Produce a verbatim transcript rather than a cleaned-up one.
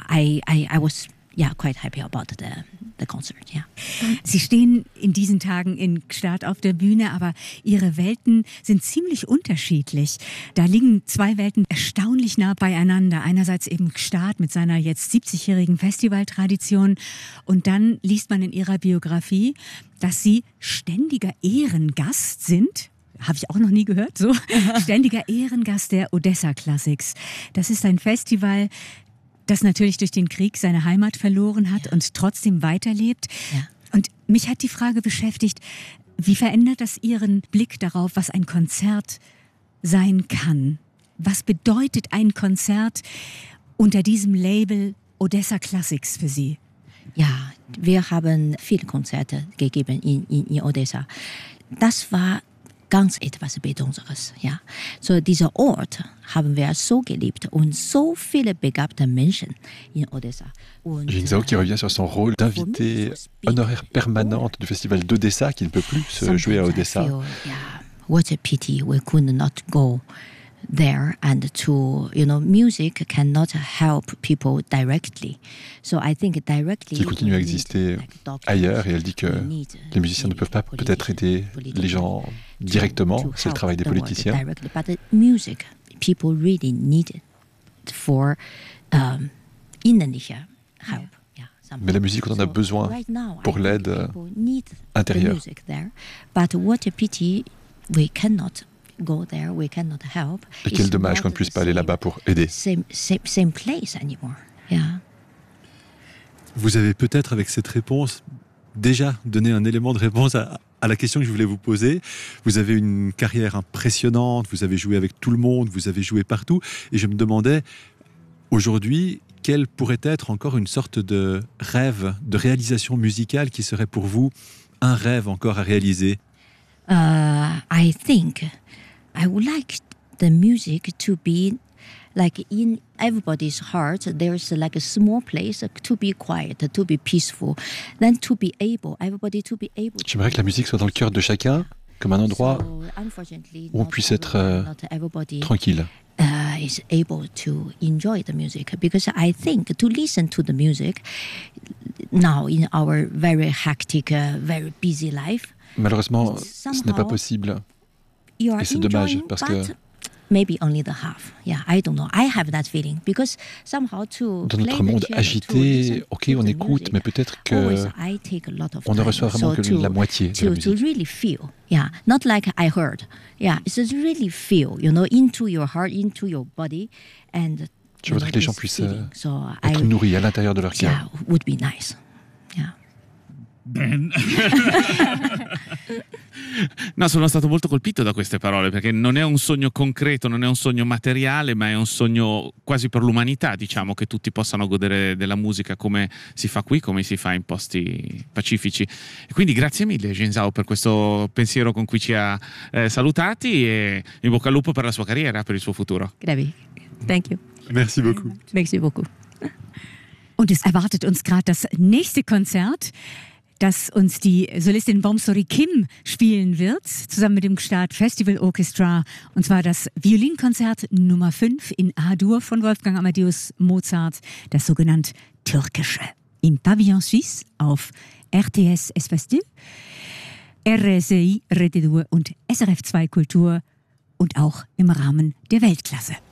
I, I, I was yeah, quite happy about the, the concert, yeah. Sie stehen in diesen Tagen in Gstaad auf der Bühne, aber Ihre Welten sind ziemlich unterschiedlich. Da liegen zwei Welten erstaunlich nah beieinander. Einerseits eben Gstaad mit seiner jetzt siebzigjährigen Festivaltradition und dann liest man in Ihrer Biografie, dass Sie ständiger Ehrengast sind. Habe ich auch noch nie gehört, so. Ständiger Ehrengast der Odessa Classics. Das ist ein Festival, das natürlich durch den Krieg seine Heimat verloren hat, ja, und trotzdem weiterlebt. Ja. Und mich hat die Frage beschäftigt, wie verändert das Ihren Blick darauf, was ein Konzert sein kann? Was bedeutet ein Konzert unter diesem Label Odessa Classics für Sie? Ja, wir haben viele Konzerte gegeben in, in, in Odessa. Das war ganz etwas Besonderes, ja. So dieser Ort haben wir so geliebt und so viele begabte Menschen in Odessa. Jing Zhao qui revient sur son rôle d'invité honoraire permanente du festival d'Odessa qui ne peut plus se jouer à Odessa. Feel, yeah, what a pity we could not go there, and to, you know, music cannot help people directly. So I think directly. Qui continue à exister ailleurs, et elle dit que les musiciens ne peuvent pas peut-être aider les gens directement, c'est le travail des politiciens. But the music, people really need it for um, innerliche help. Mais la musique, on en a besoin pour l'aide intérieure. But what a pity we cannot go there, we cannot help. Et quel dommage qu'on ne puisse pas aller là-bas pour aider. Same, same, same place anymore. Yeah. Vous avez peut-être, avec cette réponse, déjà donné un élément de réponse à, à la question que je voulais vous poser. Vous avez une carrière impressionnante, vous avez joué avec tout le monde, vous avez joué partout. Et je me demandais, aujourd'hui, quel pourrait être encore une sorte de rêve, de réalisation musicale qui serait pour vous un rêve encore à réaliser? Uh, I think I would like the music to be like in everybody's heart. There's like a small place to be quiet, to be peaceful, then to be able, everybody to be able. J'aimerais que la musique soit dans le cœur de chacun, comme un endroit où on puisse être euh, tranquille. Uh, is able to enjoy the music, because I think to listen to the music now in our very hectic, uh, very busy life. Malheureusement, ce n'est pas possible. Et c'est dommage parce que maybe only the half. Yeah, I don't know. I have that feeling because somehow to dans notre monde agité, ok, on écoute, mais peut-être que on ne reçoit vraiment que la moitié de la musique. To really feel, yeah, not like I heard. Yeah, it's just really feel, you know, into your heart, into your body, and. Je voudrais que les gens puissent être nourris à l'intérieur de leur cœur. Yeah, would be nice. Yeah. Ben. No, sono stato molto colpito da queste parole, perché non è un sogno concreto, non è un sogno materiale, ma è un sogno quasi per l'umanità, diciamo, che tutti possano godere della musica come si fa qui, come si fa in posti pacifici. E quindi grazie mille Jing Zhao per questo pensiero con cui ci ha eh, salutati, e in bocca al lupo per la sua carriera, per il suo futuro. Grazie. Thank you. Merci beaucoup. Merci beaucoup. Und es erwartet uns gerade das nächste Konzert, das uns die Solistin Bomsori Kim spielen wird, zusammen mit dem Gstaad Festival Orchestra. Und zwar das Violinkonzert Nummer fünf in A-Dur von Wolfgang Amadeus Mozart, das sogenannte Türkische. Im Pavillon Suisse auf R T S Espace deux, R S I Rete zwei und S R F zwei Kultur und auch im Rahmen der Weltklasse.